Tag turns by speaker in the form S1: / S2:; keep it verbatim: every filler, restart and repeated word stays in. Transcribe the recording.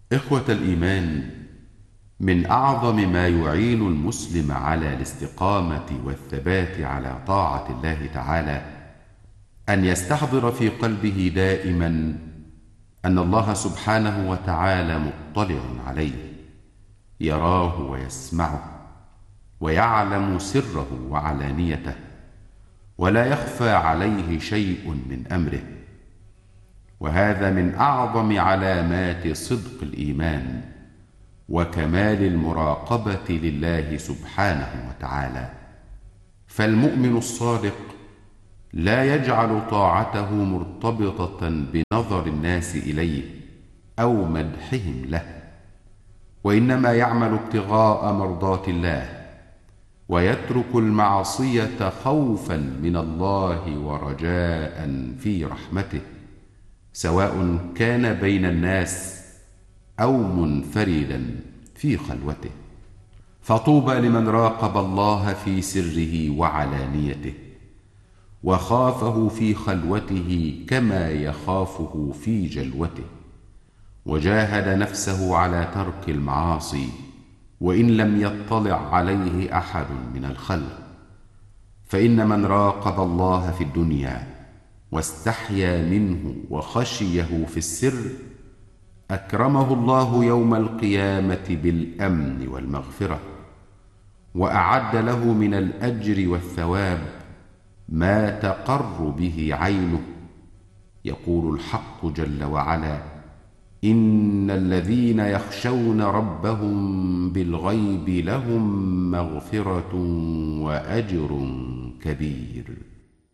S1: إخوة الإيمان، من أعظم ما يعين المسلم على الاستقامة والثبات على طاعة الله تعالى أن يستحضر في قلبه دائما أن الله سبحانه وتعالى مطلع عليه، يراه ويسمعه ويعلم سره وعلانيته، ولا يخفى عليه شيء من أمره. وهذا من أعظم علامات صدق الإيمان وكمال المراقبة لله سبحانه وتعالى. فالمؤمن الصادق لا يجعل طاعته مرتبطة بنظر الناس إليه أو مدحهم له، وإنما يعمل ابتغاء مرضات الله، ويترك المعصية خوفا من الله ورجاء في رحمته، سواء كان بين الناس أو منفردا في خلوته. فطوبى لمن راقب الله في سره وعلانيته، وخافه في خلوته كما يخافه في جلوته، وجاهد نفسه على ترك المعاصي وإن لم يطلع عليه أحد من الخلق. فإن من راقب الله في الدنيا واستحيا منه وخشيه في السر أكرمه الله يوم القيامة بالأمن والمغفرة، وأعد له من الأجر والثواب ما تقر به عينه. يقول الحق جل وعلا: إن الذين يخشون ربهم بالغيب لهم مغفرة وأجر كبير.